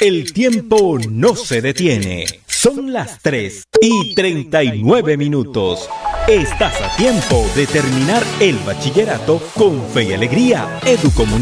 El tiempo no se detiene. Son las 3:39. Estás a tiempo de terminar el bachillerato con fe y alegría. Educomunicación.